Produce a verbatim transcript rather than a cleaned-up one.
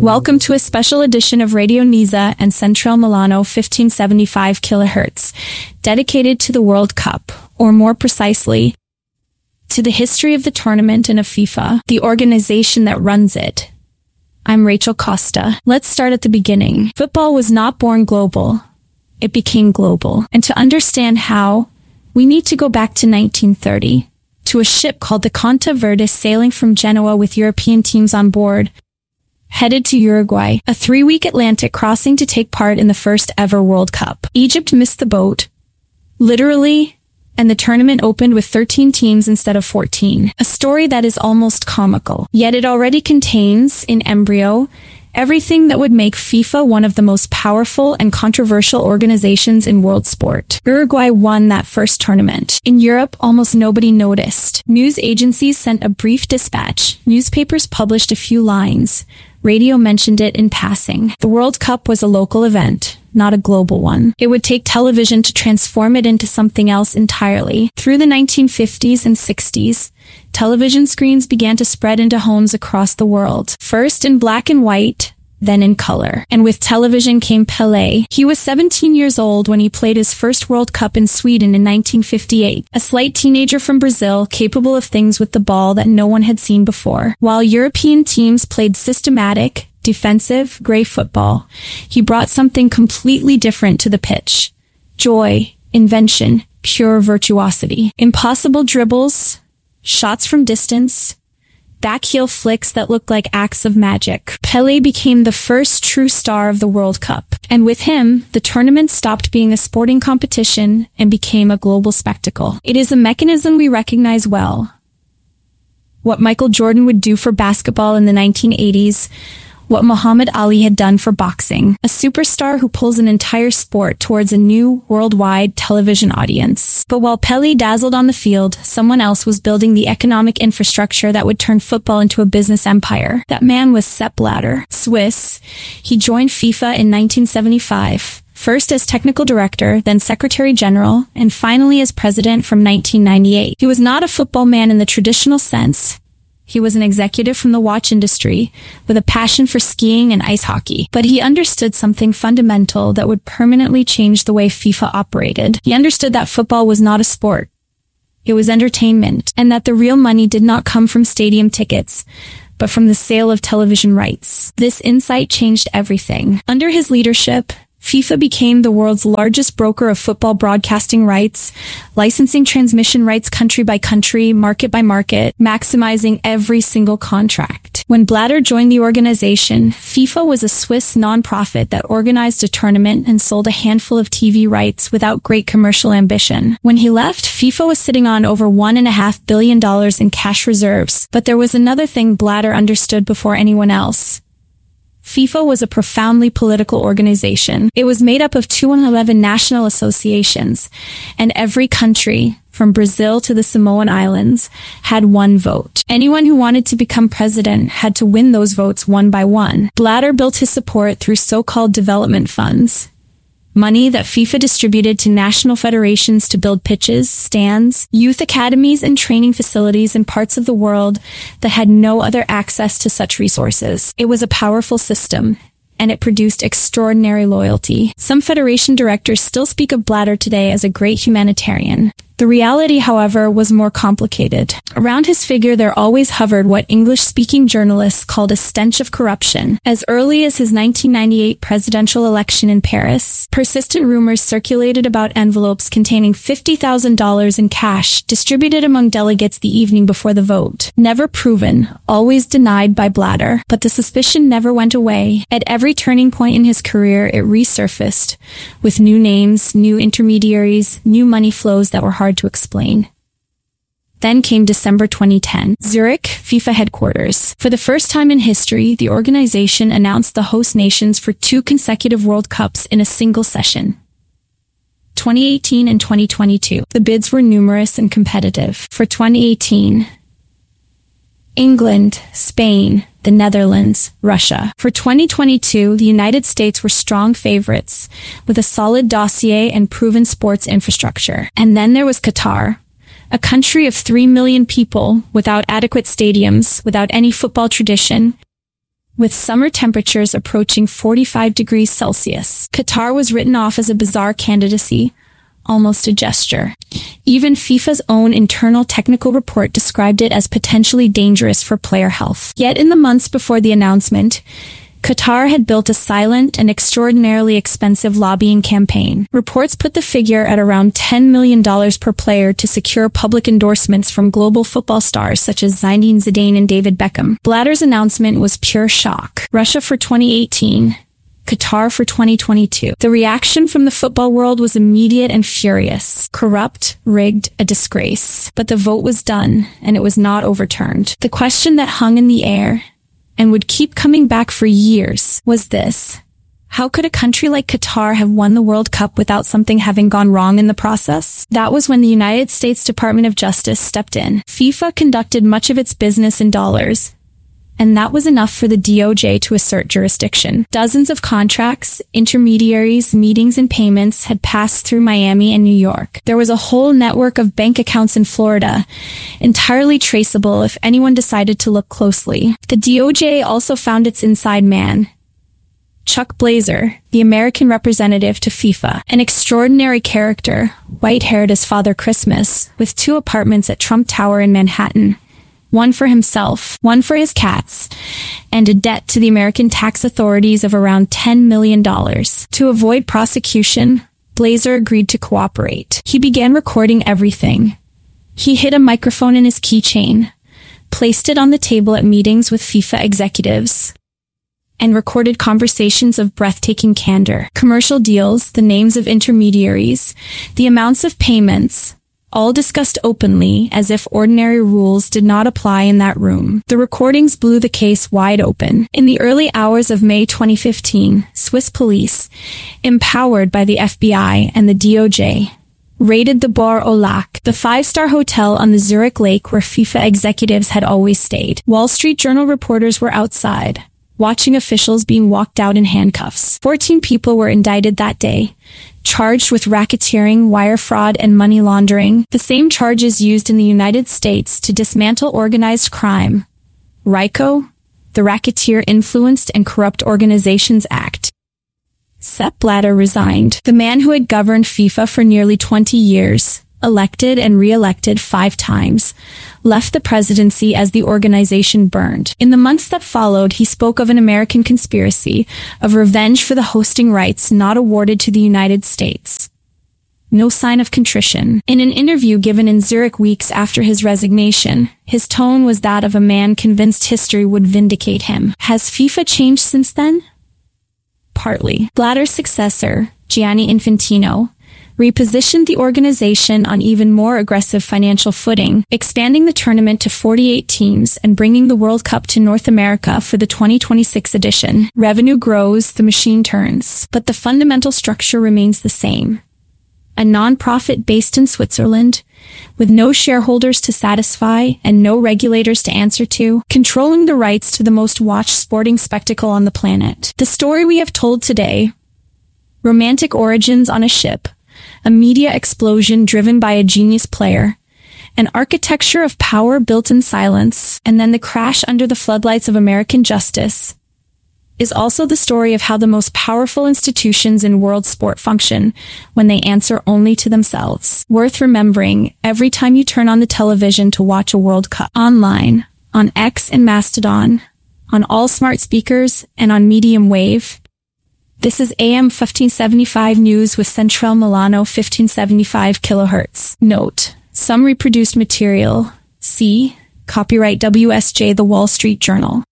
Welcome to a special edition of Radio Nisa and Central Milano fifteen seventy-five kilohertz, dedicated to the World Cup, or more precisely, to the history of the tournament and of FIFA, the organization that runs it. I'm Rachel Costa. Let's start at the beginning. Football was not born global. It became global. And to understand how, we need to go back to nineteen thirty, to a ship called the Conta Verde sailing from Genoa with European teams on board, headed to Uruguay, a three-week Atlantic crossing to take part in the first ever World Cup. Egypt missed the boat, literally, and the tournament opened with thirteen teams instead of fourteen. A story that is almost comical. Yet it already contains, in embryo, everything that would make FIFA one of the most powerful and controversial organizations in world sport. Uruguay won that first tournament. In Europe, almost nobody noticed. News agencies sent a brief dispatch. Newspapers published a few lines. Radio mentioned it in passing. The World Cup was a local event, not a global one. It would take television to transform it into something else entirely. Through the nineteen fifties and sixties, television screens began to spread into homes across the world. First in black and white, then in color. And with television came Pelé. He was seventeen years old when he played his first World Cup in Sweden in nineteen fifty-eight. A slight teenager from Brazil, capable of things with the ball that no one had seen before. While European teams played systematic, defensive, grey football, he brought something completely different to the pitch. Joy, invention, pure virtuosity. Impossible dribbles, shots from distance, backheel flicks that looked like acts of magic. Pelé became the first true star of the World Cup. And with him, the tournament stopped being a sporting competition and became a global spectacle. It is a mechanism we recognize well. What Michael Jordan would do for basketball in the nineteen eighties, what Muhammad Ali had done for boxing, a superstar who pulls an entire sport towards a new worldwide television audience. But while Pelé dazzled on the field, someone else was building the economic infrastructure that would turn football into a business empire. That man was Sepp Blatter, Swiss. He joined FIFA in nineteen seventy-five. First as technical director, then secretary general, and finally as president from nineteen ninety-eight. He was not a football man in the traditional sense. He was an executive from the watch industry with a passion for skiing and ice hockey. But he understood something fundamental that would permanently change the way FIFA operated. He understood that football was not a sport. It was entertainment, and that the real money did not come from stadium tickets, but from the sale of television rights. This insight changed everything. Under his leadership, FIFA became the world's largest broker of football broadcasting rights, licensing transmission rights country by country, market by market, maximizing every single contract. When Blatter joined the organization, FIFA was a Swiss non-profit that organized a tournament and sold a handful of T V rights without great commercial ambition. When he left, FIFA was sitting on over one and a half billion dollars in cash reserves. But there was another thing Blatter understood before anyone else. FIFA was a profoundly political organization. It was made up of two hundred eleven national associations, and every country, from Brazil to the Samoan Islands, had one vote. Anyone who wanted to become president had to win those votes one by one. Blatter built his support through so-called development funds. Money that FIFA distributed to national federations to build pitches, stands, youth academies, and training facilities in parts of the world that had no other access to such resources. It was a powerful system, and it produced extraordinary loyalty. Some federation directors still speak of Blatter today as a great humanitarian. The reality, however, was more complicated. Around his figure there always hovered what English-speaking journalists called a stench of corruption. As early as his nineteen ninety-eight presidential election in Paris, persistent rumors circulated about envelopes containing fifty thousand dollars in cash distributed among delegates the evening before the vote. Never proven, always denied by Blatter, but the suspicion never went away. At every turning point in his career, it resurfaced, with new names, new intermediaries, new money flows that were hard to explain. Then came December twenty ten. Zurich, FIFA headquarters. For the first time in history, the organization announced the host nations for two consecutive World Cups in a single session. twenty eighteen and twenty twenty-two. The bids were numerous and competitive. For twenty eighteen, England, Spain, the Netherlands, Russia. For twenty twenty-two, the United States were strong favorites, with a solid dossier and proven sports infrastructure. And then there was Qatar, a country of three million people, without adequate stadiums, without any football tradition, with summer temperatures approaching forty-five degrees Celsius. Qatar was written off as a bizarre candidacy, almost a gesture. Even FIFA's own internal technical report described it as potentially dangerous for player health. Yet in the months before the announcement, Qatar had built a silent and extraordinarily expensive lobbying campaign. Reports put the figure at around ten million dollars per player to secure public endorsements from global football stars such as Zinedine Zidane and David Beckham. Blatter's announcement was pure shock. Russia for twenty eighteen, Qatar for twenty twenty-two. The reaction from the football world was immediate and furious. Corrupt, rigged, a disgrace. But the vote was done, and it was not overturned. The question that hung in the air, and would keep coming back for years, was this: how could a country like Qatar have won the World Cup without something having gone wrong in the process? That was when the United States Department of Justice stepped in. FIFA conducted much of its business in dollars, and that was enough for the D O J to assert jurisdiction. Dozens of contracts, intermediaries, meetings, and payments had passed through Miami and New York. There was a whole network of bank accounts in Florida, entirely traceable if anyone decided to look closely. The D O J also found its inside man, Chuck Blazer, the American representative to FIFA, an extraordinary character, white-haired as Father Christmas, with two apartments at Trump Tower in Manhattan. One for himself, one for his cats, and a debt to the American tax authorities of around ten million dollars. To avoid prosecution, Blazer agreed to cooperate. He began recording everything. He hid a microphone in his keychain, placed it on the table at meetings with FIFA executives, and recorded conversations of breathtaking candor. Commercial deals, the names of intermediaries, the amounts of payments, all discussed openly as if ordinary rules did not apply in that room. The recordings blew the case wide open. In the early hours of May twenty fifteen, Swiss police, empowered by the F B I and the D O J, raided the Bar au Lac, the five-star hotel on the Zurich lake where FIFA executives had always stayed. Wall Street Journal reporters were outside, watching officials being walked out in handcuffs. Fourteen people were indicted that day, charged with racketeering, wire fraud, and money laundering, the same charges used in the United States to dismantle organized crime. RICO, the Racketeer Influenced and Corrupt Organizations Act. Sepp Blatter resigned. The man who had governed FIFA for nearly twenty years, elected and re-elected five times, left the presidency as the organization burned. In the months that followed, he spoke of an American conspiracy, of revenge for the hosting rights not awarded to the United States. No sign of contrition. In an interview given in Zurich weeks after his resignation, his tone was that of a man convinced history would vindicate him. Has FIFA changed since then? Partly. Blatter's successor, Gianni Infantino, repositioned the organization on even more aggressive financial footing, expanding the tournament to forty-eight teams and bringing the World Cup to North America for the twenty twenty-six edition. Revenue grows, the machine turns, but the fundamental structure remains the same. A non-profit based in Switzerland, with no shareholders to satisfy and no regulators to answer to, controlling the rights to the most watched sporting spectacle on the planet. The story we have told today, romantic origins on a ship, a media explosion driven by a genius player, an architecture of power built in silence, and then the crash under the floodlights of American justice, is also the story of how the most powerful institutions in world sport function when they answer only to themselves. Worth remembering every time you turn on the television to watch a World Cup. Online, on X and Mastodon, on all smart speakers, and on medium wave. This is A M fifteen seventy-five News with Central Milano fifteen seventy-five kilohertz. Note: some reproduced material. C. Copyright W S J The Wall Street Journal.